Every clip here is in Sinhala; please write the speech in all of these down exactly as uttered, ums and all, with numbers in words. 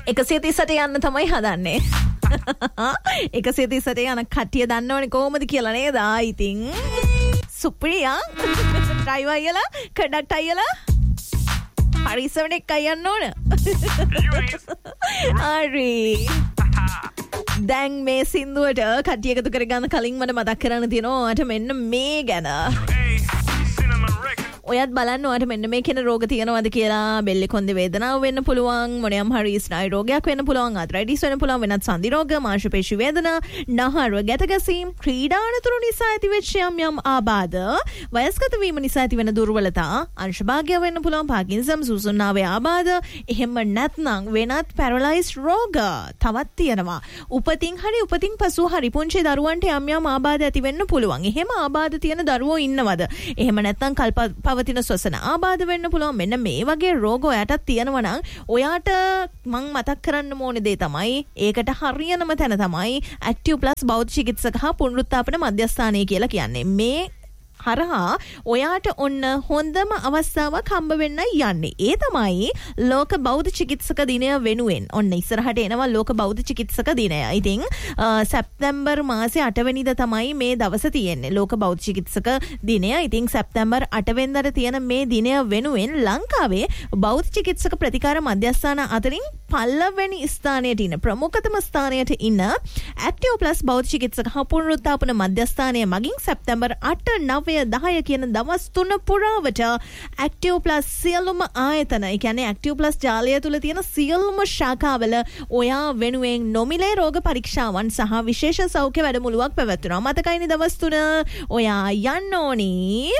එකසිය තිහට යන්න තමයි හදන්නේ. එකසිය තිහට යන කට්ටිය දන්නවනේ කොහොමද කියලා නේද? ඉතින් සුප්‍රියා ඩ්‍රයිවර් අයියලා කඩක්ටර් අයියලා හරිසවණෙක් අයන්න ඕන. හරි. දැන් මේ සින්දුවට කට්ටිය එකතු කරගන්න කලින් මට මතක් කරන්න තියෙනවා අට මෙන්න මේ ගැන. ඔයත් බලන්න ඔයාට මෙන්න මේ කෙන රෝග තියෙනවද කියලා. බෙල්ලේ කොන්දේ වේදනාව වෙන්න පුළුවන්, මොනියම් හරි ස්නායු රෝගයක් වෙන්න පුළුවන්, ආතරයිටිස් වෙන්න පුළුවන්, වෙනත් සන්ධි රෝග, මාංශපේශි වේදනා, නහර ගැට ගැසීම්, ක්‍රීඩා අනතුරු නිසා ඇතිවෙච්ච යම් යම් ආබාධ, වයස්ගත වීම නිසා ඇතිවෙන දුර්වලතා, අංශභාගය වෙන්න පුළුවන්, පාකින්සම්, සුසුම්නාවේ ආබාධ, එහෙම නැත්නම් වෙනත් පැරලයිස් රෝග තවත් තියෙනවා. උපතින් හරි උපතින් පසු හරි පුංචි දරුවන්ට යම් යම් ආබාධ ඇති වෙන්න පුළුවන්. එහෙම ආබාධ තියෙන දරුවෝ ඉන්නවද? එහෙම නැත්නම් කල්ප පවතින ස්වසන ආබාධ වෙන්න පුළුවන්. මෙන්න මේ වගේ රෝග ඔයාටත් තියෙනවා නම් ඔයාට මං මතක් කරන්න ඕනේ දේ තමයි ඒකට හරියනම තැන තමයි ඇක්ටිව් ප්ලස් බෞද්ධ චිකිත්සක හා පුනරුත්ථාපන මධ්‍යස්ථානය කියලා කියන්නේ. මේ හරහා ඔයාට ඔන්න හොඳම අවස්ථාවක් හම්බ වෙන්න යන්නේ. ඒ තමයි ලෝක බෞද්ධ චිකිත්සක දිනය වෙනුවෙන්. ඔන්න ඉස්සරහට එනවා ලෝක බෞද්ධ චිකිත්සක දිනය. ඉතින් සැප්තැම්බර් මාසේ අට වෙනිදා තමයි මේ දවස තියෙන්නේ. ලෝක බෞද්ධ චිකිත්සක දිනය. ඉතින් සැප්තැම්බර් අට වෙනිදාට තියෙන මේ දිනය වෙනුවෙන් ලංකාවේ බෞද්ධ චිකිත්සක ප්‍රතිකාර මධ්‍යස්ථාන අතරින් පළවෙනි ස්ථානයට ඉන්න ප්‍රමුඛතම ස්ථානයට ඉන්න ඇක්ටිව් ප්ලස් බෞද්ධ චිකිත්සක හා පුනරුත්ථාපන මධ්‍යස්ථානය මගින් සැප්තැම්බර් අට නවය දහය කියන දවස් තුන පුරාවට ඇක්ටිව් ප්ලස් සියලුම ආයතන, ඒ කියන්නේ ඇක්ටිව් ප්ලස් ජාලය තුල තියෙන සියලුම ශාඛාවල ඔයා වෙනුවෙන් නොමිලේ රෝග පරීක්ෂාවන් සහ විශේෂ සෞඛ්‍ය වැඩමුළුවක් පැවැත්වුණා. මතකයිනේ දවස් තුන ඔයා යන්න ඕනි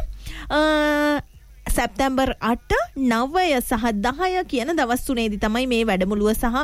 සැප්තැම්බර් අට නවය සහ දහය කියන දවස් තුනේදී තමයි මේ වැඩමුළුව සහ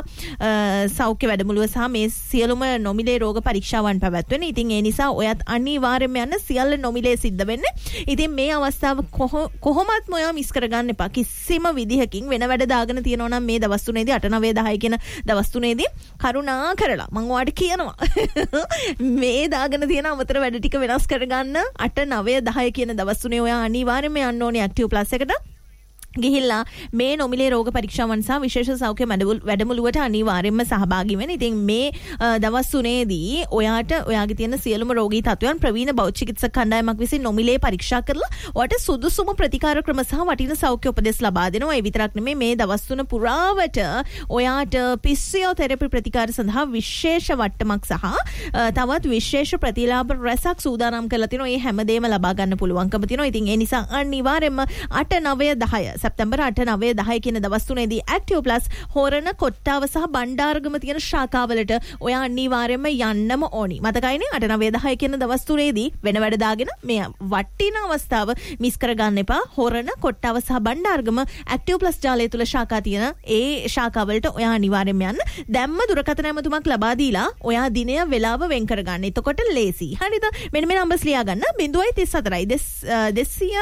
සෞඛ්‍ය වැඩමුළුව සහ මේ සියලුම නොමිලේ රෝග පරීක්ෂාවන් පැවැත්වෙන්නේ. ඉතින් ඒ නිසා ඔයත් අනිවාර්යයෙන්ම යන්න, සියල්ල නොමිලේ සිද්ධ වෙන්නේ. ඉතින් මේ අවස්ථාව කොහොමත් ඔයා මිස් කරගන්න එපා. කිසිම විදිහකින් වෙන වැඩ දාගෙන තියනවා නම් මේ දවස් තුනේදී අට නවය දහය කියන දවස් තුනේදී කරුණා කරලා මම ඔයාලට කියනවා මේ දාගෙන තියෙන අමතර වැඩ ටික වෙනස් කරගන්න. අට නවය දහය කියන දවස් තුනේ ඔයා අනිවාර්යයෙන්ම යන්න ඕනේ ඇක්ටිව් ප්ලස් එකට ගිහිල්ලා මේ නොමිලේ රෝග පරීක්ෂාවන් සහ විශේෂ සෞඛ්‍ය වැඩමුළුවට අනිවාර්යයෙන්ම සහභාගී වෙන්න. ඉතින් මේ දවස් තුනේදී ඔයාට ඔයාගේ තියෙන සියලුම රෝගී තත්ත්වයන් ප්‍රවීණ බෞද්ධ චිකිත්සක කණ්ඩායමක් විසින් නොමිලේ පරීක්ෂා කරලා ඔයාට සුදුසුම ප්‍රතිකාර ක්‍රම සහ වටිනා සෞඛ්‍ය උපදෙස් ලබා දෙනවා. ඒ විතරක් නෙමෙයි මේ දවස් තුන පුරාවට ඔයාට ෆිසියෝതെරපි ප්‍රතිකාර සඳහා විශේෂ වට්ටමක් සහ තවත් විශේෂ ප්‍රතිලාභ රැසක් සූදානම් කරලා තිනවා. මේ හැමදේම ලබා ගන්න පුළුවන්කම තියෙනවා. ඉතින් ඒ නිසා අනිවාර්යයෙන්ම අට නවය දහය සැප්තැම්බර් අට නවය දහය කියන දවස් තුනේදී ඇක්ටිව් ප්ලස් හොරණ කොට්ටාව සහ බණ්ඩාරගම තියෙන ශාඛාවලට ඔයා අනිවාර්යයෙන්ම යන්නම ඕනි. මතකයිනේ අට නවය දහය කියන දවස් තුනේදී වෙන වැඩ දාගෙන මේ වටිනා අවස්ථාව මිස් කරගන්න එපා. හොරණ කොට්ටාව සහ බණ්ඩාරගම ඇක්ටිව් ප්ලස් ජාලය තුල ශාඛා තියෙන ඒ ශාඛාවලට ඔයා අනිවාර්යයෙන්ම යන්න. දැම්ම දුරකථන ඇමතුමක් ලබා දීලා ඔයා දිනය වෙලාව වෙන් කරගන්න. එතකොට ලේසි. හරිද? මෙන්න මේ නම්බර්ස් ලියා ගන්න. ज़ीरो तीस सत्रह දෙසිය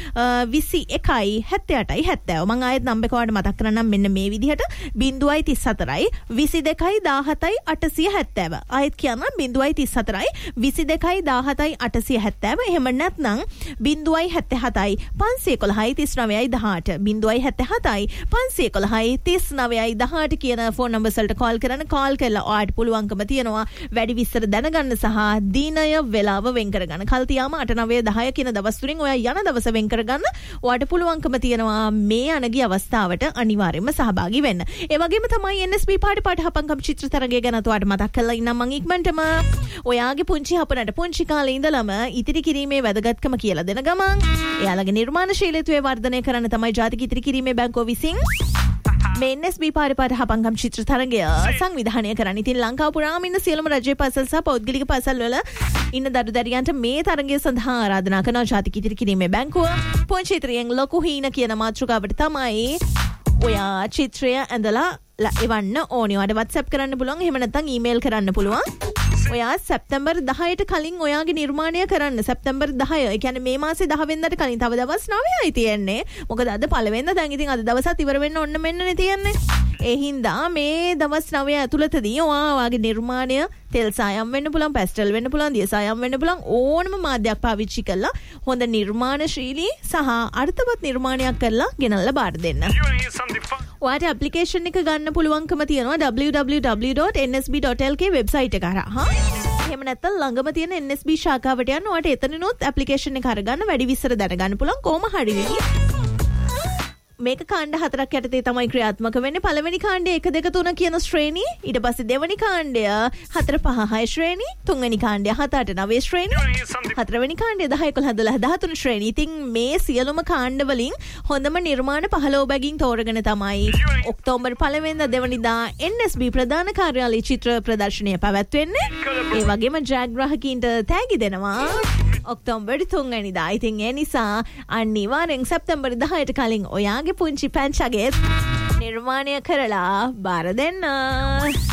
විසි එකයි හැත්තෑ අටයි හැත්තෑ. මම ආයෙත් නම්බර් එක ඔයාලට මතක් කරන්නම් මෙන්න මේ විදිහට ज़ीरो तीस सत्रह විසි දෙකයි දාහතයි අටසිය හැත්තෑ. ආයෙත් කියන්න ज़ीरो तीस सत्रह විසි දෙකයි දාහතයි අටසිය හැත්තෑ. එහෙම නැත්නම් ज़ीरो सत्तर පන්සිය එකොළහයි තිස් නවයයි දහඅට ज़ीरो सत्तर පන්සිය එකොළහයි තිස් නවයයි දහඅට කියන ෆෝන් නම්බර්ස් වලට කෝල් කරන්න. කෝල් කරලා ඔයාලට පුළුවන්කම තියෙනවා වැඩි විස්තර දැනගන්න සහ දිනය වෙලාව වෙන් කරගන්න. කල් තියාම අට නවය දහය කියන දවස් තුنين ඔයා යන දවස වෙන් කරගන්න. ඔයාලට පුළුවන්කම තියෙනවා මේ අනගි අවස්ථාවට අනිවාර්යයෙන්ම සහභාගී වෙන්න. ඒ වගේම තමයි එන් එස් බී පාටි පාටි හපංකම් චිත්‍ර තරගය ගැන ඔයාලට මතක් කරලා ඉන්නම් මම ඉක්මනටම ඔයාගේ පුංචි හපනට පුංචි කාලේ ඉඳලම ඉතිරි කිරීමේ වැදගත්කම කියලා දෙන ගමන් එයාලගේ නිර්මාණශීලීත්වය වර්ධනය කරන්න තමයි ජාතික ඉතිරි කිරීමේ බැංකුව විසින් මේ එන් එස් බී පාටි පාටි හපංකම් චිත්‍ර තරගය සංවිධානය කරන්න. ඉතින් ලංකාව පුරාම ඉන්න සියලුම රජයේ පාසල් සහ පෞද්ගලික පාසල් වල ඉන්න දරු දැරියන්ට මේ තරගය සඳහා ආරාධනා කරනවා ජාතික ඉතිරි කිරීමේ බැංකුව. පුංචි ඉතිරියෙන් ලොකු හීන කියන මාතෘකාවට තමයි ඔයා චිත්‍රය ඇඳලා එවන්න ඕනේ. ඔයාලට WhatsApp කරන්න පුළුවන්. එහෙම නැත්නම් ඊමේල් කරන්න පුළුවන්. ඔයා සැප්තැම්බර් දහයට කලින් ඔයාගේ නිර්මාණය කරන්න. සැප්තැම්බර් දහය. ඒ කියන්නේ මේ මාසේ දහ වෙනිදාට කලින් තව දවස් නවයයි තියෙන්නේ. මොකද අද පළවෙනිදා. දැන් ඉතින් අද දවසත් ඉවර වෙන්න ඕන්න මෙන්නනේ තියෙන්නේ. ඒ හින්දා මේ දවස් නවය ඇතුළතදී ඔයා ඔයාගේ නිර්මාණය තෙල් සායම් වෙන්න පුළුවන්, පැස්ටල් වෙන්න පුළුවන්, දිය සායම් වෙන්න පුළුවන් ඕනම මාධ්‍යයක් පාවිච්චි කරලා හොඳ නිර්මාණශීලී සහ අර්ථවත් නිර්මාණයක් කරලා ගෙනල්ලා බාර දෙන්න. ඔයාට ඇප්ලිකේෂන් එක ගන්න පුළුවන්කම තියෙනවා double-u double-u double-u dot n s b dot l k website එක හරහා. එහෙම නැත්නම් ළඟම තියෙන N S B ශාඛාවට යන්න ඔයාට එතනිනුත් ඇප්ලිකේෂන් එක අරගන්න වැඩි විස්තර දැනගන්න පුළුවන් කොහොම හරි වෙයි. මේක කාණ්ඩ හතරක් යටතේ තමයි ක්‍රියාත්මක වෙන්නේ. පළවෙනි කාණ්ඩය one two three කියන ශ්‍රේණිය, ඊට පස්සේ දෙවෙනි කාණ්ඩය four five six ශ්‍රේණිය, තුන්වෙනි කාණ්ඩය seven eight nine ශ්‍රේණිය, හතරවෙනි කාණ්ඩය ten eleven twelve thirteen ශ්‍රේණිය. ඉතින් මේ සියලුම කාණ්ඩ වලින් හොඳම නිර්මාණ පහළොව බැගින් තෝරගෙන තමයි ඔක්තෝබර් one වෙනිදා දෙවනිදා N S B ප්‍රධාන කාර්යාලයේ චිත්‍ර ප්‍රදර්ශනය පැවැත්වෙන්නේ. ඒ වගේම ජයග්‍රාහකීන්ට තෑගි දෙනවා ඔක්තෝබර් three වෙනිදා. ඉතින් ඒ නිසා අනිවාර්යෙන් සැප්තැම්බර් tenට කලින් ඔයාගේ පුංචි පැංචගේ නිර්මාණය කරලා බාර දෙන්න.